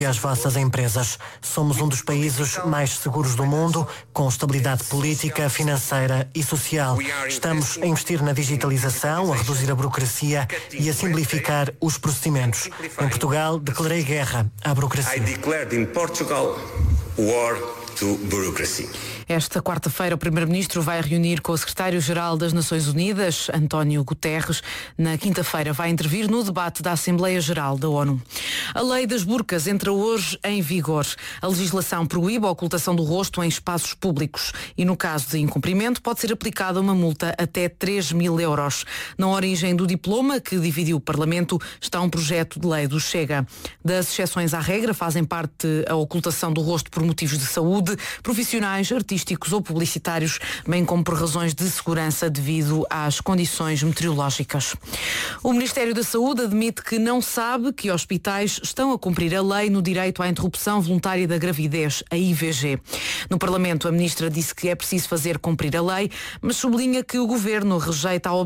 Às vossas empresas. Somos um dos países mais seguros do mundo, com estabilidade política, financeira e social. Estamos a investir na digitalização, a reduzir a burocracia e a simplificar os procedimentos. Em Portugal, declarei guerra à burocracia. I declared in Portugal war to bureaucracy. Esta quarta-feira, o Primeiro-Ministro vai reunir com o Secretário-Geral das Nações Unidas, António Guterres. Na quinta-feira vai intervir no debate da Assembleia Geral da ONU. A lei das burcas entra hoje em vigor. A legislação proíbe a ocultação do rosto em espaços públicos e, no caso de incumprimento, pode ser aplicada uma multa até 3.000 euros. Na origem do diploma que dividiu o Parlamento está um projeto de lei do Chega. Das exceções à regra fazem parte a ocultação do rosto por motivos de saúde, profissionais, artísticos ou publicitários, bem como por razões de segurança devido às condições meteorológicas. O Ministério da Saúde admite que não sabe que hospitais estão a cumprir a lei no direito à interrupção voluntária da gravidez, a IVG. No Parlamento, a Ministra disse que é preciso fazer cumprir a lei, mas sublinha que o Governo respeita a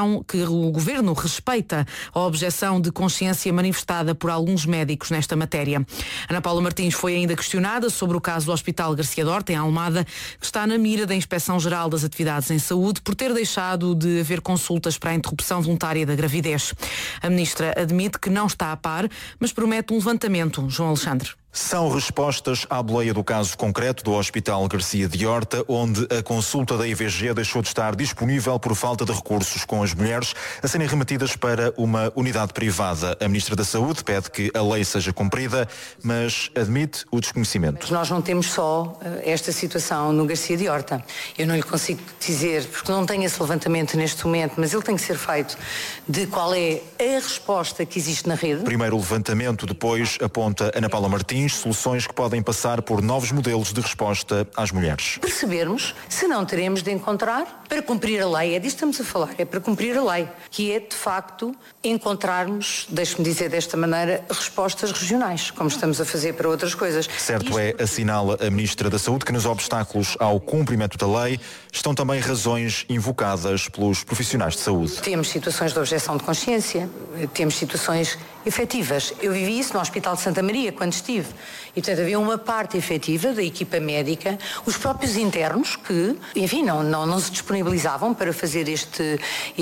objeção de consciência manifestada por alguns médicos nesta matéria. Ana Paula Martins foi ainda questionada sobre o caso do Hospital Garcia d'Horta, em Almada, que está na mira da Inspeção-Geral das Atividades em Saúde por ter deixado de haver consultas para a interrupção voluntária da gravidez. A Ministra admite que não está a par, mas promete um levantamento. João Alexandre. São respostas à boleia do caso concreto do Hospital Garcia d'Horta, onde a consulta da IVG deixou de estar disponível por falta de recursos, com as mulheres a serem remetidas para uma unidade privada. A Ministra da Saúde pede que a lei seja cumprida, mas admite o desconhecimento. Nós não temos só esta situação no Garcia d'Horta. Eu não lhe consigo dizer, porque não tenho esse levantamento neste momento, mas ele tem que ser feito, de qual é a resposta que existe na rede. Primeiro o levantamento, depois aponta Ana Paula Martins soluções que podem passar por novos modelos de resposta às mulheres. Percebermos se não teremos de encontrar, para cumprir a lei, é disso que estamos a falar, é para cumprir a lei, que é de facto encontrarmos, deixe-me dizer desta maneira, respostas regionais, como estamos a fazer para outras coisas. Certo é, assinala a Ministra da Saúde, que nos obstáculos ao cumprimento da lei estão também razões invocadas pelos profissionais de saúde. Temos situações de objeção de consciência, temos situações efetivas. Eu vivi isso no Hospital de Santa Maria, quando estive. E, portanto, havia uma parte efetiva da equipa médica, os próprios internos que, enfim, não se disponibilizavam para fazer este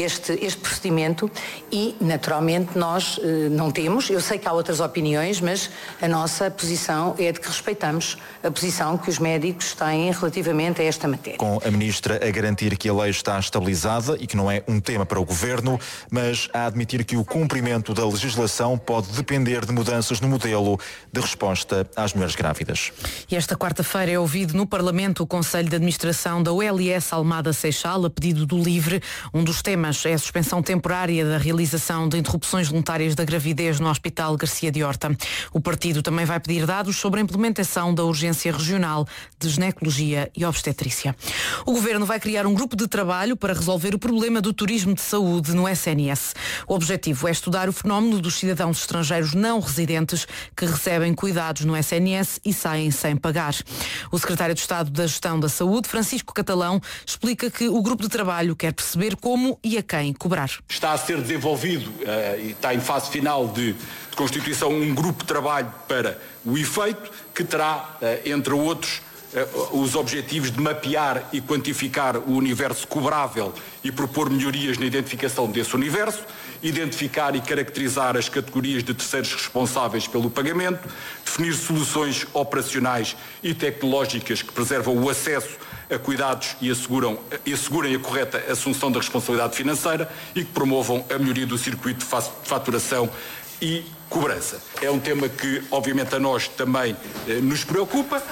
procedimento e, naturalmente, nós não temos. Eu sei que há outras opiniões, mas a nossa posição é de que respeitamos a posição que os médicos têm relativamente a esta matéria. Com a Ministra a garantir que a lei está estabilizada e que não é um tema para o Governo, mas a admitir que o cumprimento da legislação pode depender de mudanças no modelo de resposta às mulheres grávidas. E esta quarta-feira é ouvido no Parlamento o Conselho de Administração da ULS Almada Seixal, a pedido do LIVRE. Um dos temas é a suspensão temporária da realização de interrupções voluntárias da gravidez no Hospital Garcia d'Horta. O partido também vai pedir dados sobre a implementação da Urgência Regional de Ginecologia e Obstetrícia. O Governo vai criar um grupo de trabalho para resolver o problema do turismo de saúde no SNS. O objetivo é estudar o fenómeno dos cidadãos estrangeiros não residentes que recebem cuidados no SNS e saem sem pagar. O secretário de Estado da Gestão da Saúde, Francisco Catalão, explica que o grupo de trabalho quer perceber como e a quem cobrar. Está a ser desenvolvido e está em fase final de constituição um grupo de trabalho para o efeito que terá, entre outros, os objetivos de mapear e quantificar o universo cobrável e propor melhorias na identificação desse universo, identificar e caracterizar as categorias de terceiros responsáveis pelo pagamento, definir soluções operacionais e tecnológicas que preservam o acesso a cuidados e assegurem a correta assunção da responsabilidade financeira e que promovam a melhoria do circuito de faturação e cobrança. É um tema que, obviamente, a nós também nos preocupa.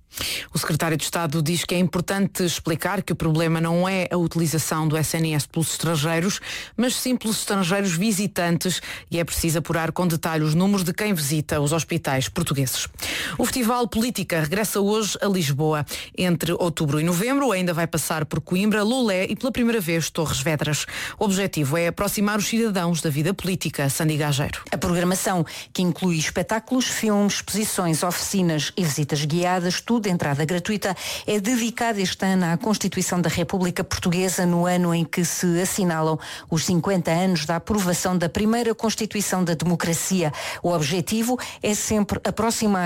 O secretário de Estado diz que é importante explicar que o problema não é a utilização do SNS pelos estrangeiros, mas sim pelos estrangeiros visitantes, e é preciso apurar com detalhe os números de quem visita os hospitais portugueses. O Festival Política regressa hoje a Lisboa. Entre outubro e novembro ainda vai passar por Coimbra, Loulé e pela primeira vez Torres Vedras. O objetivo é aproximar os cidadãos da vida política. Sandy Gageiro. A programação, que inclui espetáculos, filmes, exposições, oficinas e visitas guiadas, tudo de entrada gratuita é dedicada este ano à Constituição da República Portuguesa, no ano em que se assinalam os 50 anos da aprovação da primeira Constituição da democracia. O objetivo é sempre aproximar